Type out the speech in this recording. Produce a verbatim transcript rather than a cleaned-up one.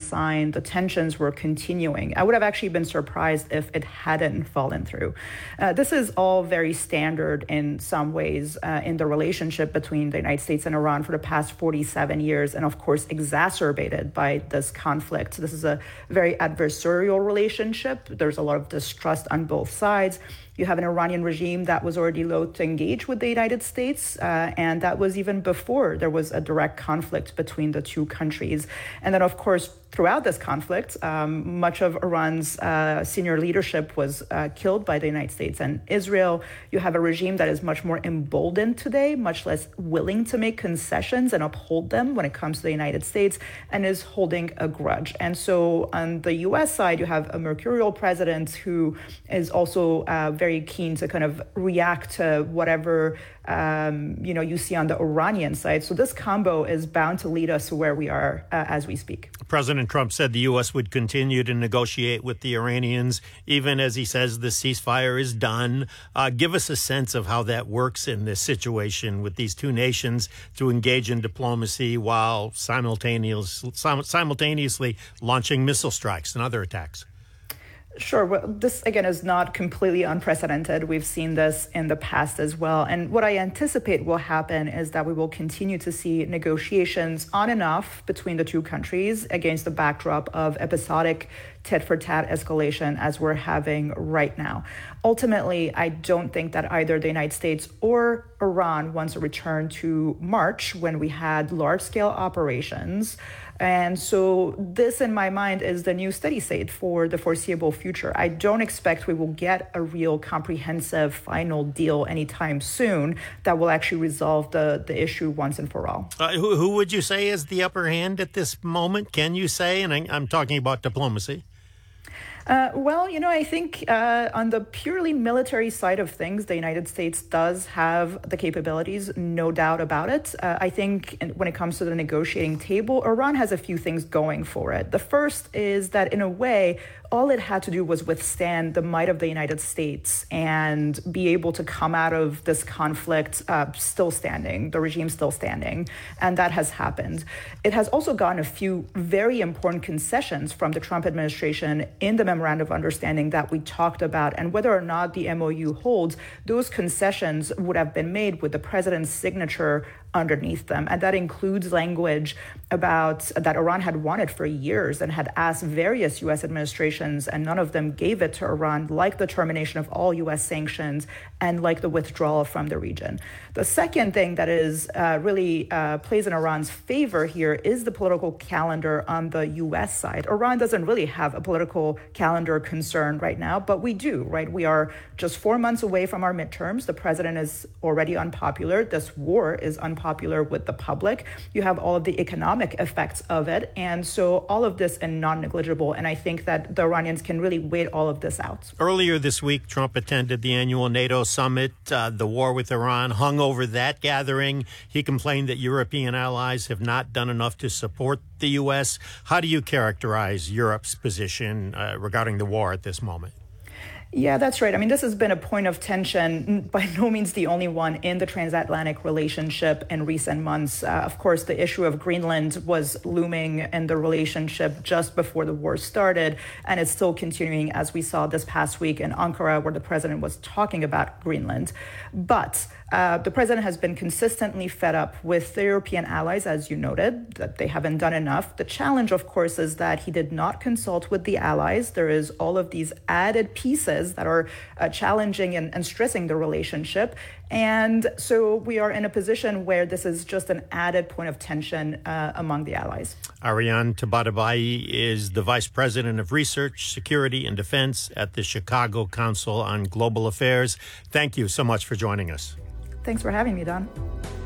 sign the tensions were continuing. I would have actually been surprised if it hadn't fallen through. Uh, this is all very standard in some ways uh, in the relationship between the United States and Iran for the past forty-seven years, and of course exacerbated by this conflict. This is a very adversarial relationship. There's a lot of distrust on both sides. You have an Iranian regime that was already loath to engage with the United States, uh, and that was even before there was a direct conflict between the two countries. And then, of course, throughout this conflict, um, much of Iran's uh, senior leadership was uh, killed by the United States and Israel. You have a regime that is much more emboldened today, much less willing to make concessions and uphold them when it comes to the United States, and is holding a grudge. And so on the U S side, you have a mercurial president who is also uh, very keen to kind of react to whatever um, you know you see on the Iranian side. So this combo is bound to lead us to where we are uh, as we speak. President Trump said the U S would continue to negotiate with the Iranians, even as he says the ceasefire is done. Uh, give us a sense of how that works in this situation with these two nations to engage in diplomacy while simultaneously, simultaneously launching missile strikes and other attacks. Sure. Well, this, again, is not completely unprecedented. We've seen this in the past as well. And what I anticipate will happen is that we will continue to see negotiations on and off between the two countries against the backdrop of episodic tit-for-tat escalation as we're having right now. Ultimately, I don't think that either the United States or Iran wants to return to March when we had large-scale operations. And so this, in my mind, is the new steady state for the foreseeable future. I don't expect we will get a real comprehensive final deal anytime soon that will actually resolve the, the issue once and for all. Uh, who, who would you say is the upper hand at this moment? Can you say? And I, I'm talking about diplomacy. Uh, well, you know, I think uh, on the purely military side of things, the United States does have the capabilities, no doubt about it. Uh, I think when it comes to the negotiating table, Iran has a few things going for it. The first is that, in a way, all it had to do was withstand the might of the United States and be able to come out of this conflict uh, still standing, the regime still standing, and that has happened. It has also gotten a few very important concessions from the Trump administration in the memorandum of understanding that we talked about, and whether or not the M O U holds, those concessions would have been made with the president's signature underneath them. And that includes language about that Iran had wanted for years and had asked various U S administrations, and none of them gave it to Iran, like the termination of all U S sanctions and like the withdrawal from the region. The second thing that is uh, really uh, plays in Iran's favor here is the political calendar on the U S side. Iran doesn't really have a political calendar concern right now, but we do, right? We are just four months away from our midterms. The president is already unpopular. This war is unpopular. popular with the public. You have all of the economic effects of it. And so all of this is non-negligible. And I think that the Iranians can really wait all of this out. Earlier this week, Trump attended the annual NATO summit. Uh, the war with Iran hung over that gathering. He complained that European allies have not done enough to support the U S. How do you characterize Europe's position uh, regarding the war at this moment? Yeah, that's right. I mean, this has been a point of tension, by no means the only one in the transatlantic relationship in recent months. Uh, of course, the issue of Greenland was looming in the relationship just before the war started, and it's still continuing, as we saw this past week in Ankara, where the president was talking about Greenland. But uh, the president has been consistently fed up with the European allies, as you noted, that they haven't done enough. The challenge, of course, is that he did not consult with the allies. There is all of these added pieces that are uh, challenging and, and stressing the relationship. And so we are in a position where this is just an added point of tension uh, among the allies. Ariane Tabatabai is the Vice President of Research, Security, and Defense at the Chicago Council on Global Affairs. Thank you so much for joining us. Thanks for having me, Don.